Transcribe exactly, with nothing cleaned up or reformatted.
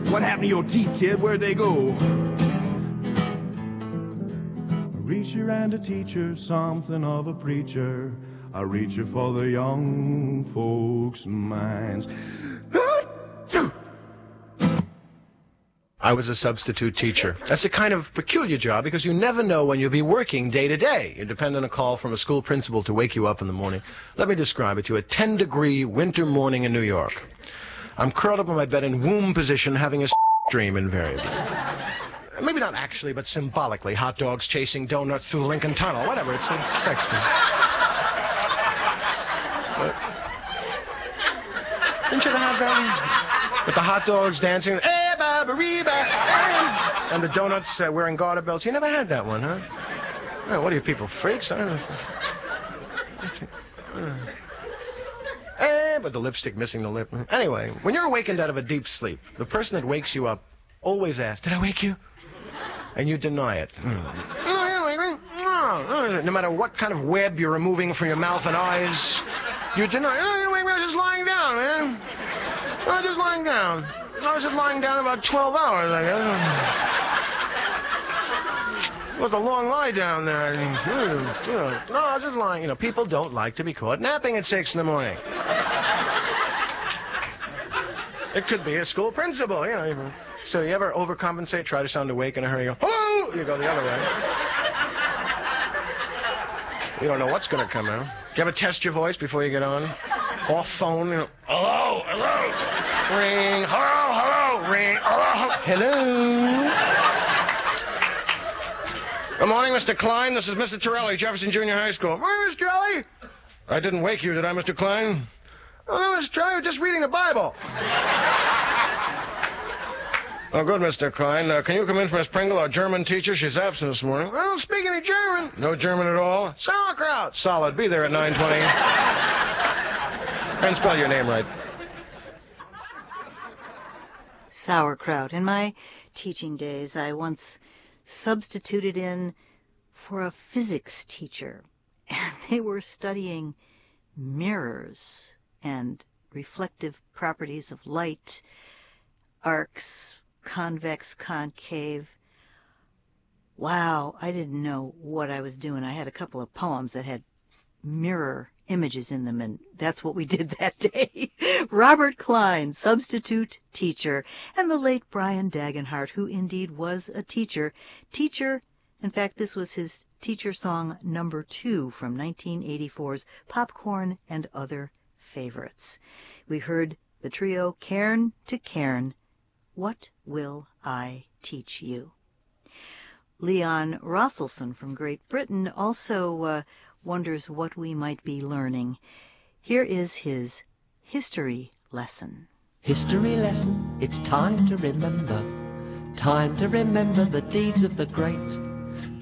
What happened to your teeth, kid? Where'd they go? A reacher and a teacher, something of a preacher. A reacher for the young folks' minds. I was a substitute teacher. That's a kind of peculiar job because you never know when you'll be working day to day. You depend on a call from a school principal to wake you up in the morning. Let me describe it to you. A ten-degree winter morning in New York. I'm curled up on my bed in womb position having a dream invariably. Maybe not actually, but symbolically. Hot dogs chasing donuts through Lincoln Tunnel. Whatever. It's a sex dream. But, didn't you ever have that? With the hot dogs dancing, eh, ba, ba, ree, ba, eh, and the donuts uh, wearing garter belts. You never had that one, huh? Oh, what are you people, freaks? I don't know. Eh, but the lipstick missing the lip. Anyway, when you're awakened out of a deep sleep, the person that wakes you up always asks, "Did I wake you?" And you deny it. No matter what kind of web you're removing from your mouth and eyes, you deny it. Oh, I was just lying down, man. I was just lying down. I was just lying down about twelve hours, I guess. It was a long lie down there. No, I was just lying. You know, people don't like to be caught napping at six in the morning. It could be a school principal, you know. So you ever overcompensate, try to sound awake in a hurry, you go, oh! You go the other way. You don't know what's going to come out. Do you ever test your voice before you get on? Off phone, you know, hello, hello, ring, hello, hello, ring, hello, hello. Good morning, Mister Klein. This is Mister Torelli, Jefferson Junior High School. Morning, Mister Torelli. I didn't wake you, did I, Mister Klein? Oh, no, Mister Torelli, I was just reading the Bible. Oh, good, Mister Klein. Uh, can you come in for Miss Pringle, our German teacher? She's absent this morning. I don't speak any German. No German at all? Sauerkraut. Solid. Be there at nine twenty. And spell your name right. Sauerkraut. In my teaching days, I once substituted in for a physics teacher, and they were studying mirrors and reflective properties of light, arcs, convex, concave. Wow, I didn't know what I was doing. I had a couple of poems that had mirror images in them, and that's what we did that day. Robert Klein, substitute teacher, and the late Brian Dagenhart, who indeed was a teacher. Teacher, in fact, this was his teacher song number two from nineteen eighty-four's Popcorn and Other Favorites. We heard the trio Cairn to Cairn, What Will I Teach You? Leon Rosselson from Great Britain also uh, wonders what we might be learning. Here is his history lesson. History lesson, it's time to remember. Time to remember the deeds of the great.